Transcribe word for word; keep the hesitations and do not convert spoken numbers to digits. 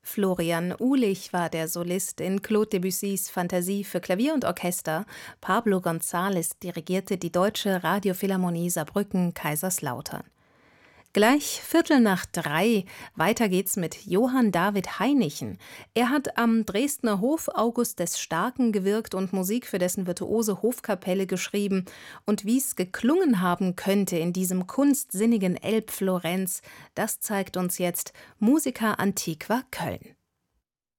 Florian Uhlich war der Solist in Claude Debussys Fantasie für Klavier und Orchester. Pablo González dirigierte die Deutsche Radiophilharmonie Saarbrücken-Kaiserslautern. Gleich Viertel nach drei. Weiter geht's mit Johann David Heinichen. Er hat am Dresdner Hof August des Starken gewirkt und Musik für dessen virtuose Hofkapelle geschrieben. Und wie's geklungen haben könnte in diesem kunstsinnigen Elbflorenz, das zeigt uns jetzt Musica Antiqua Köln.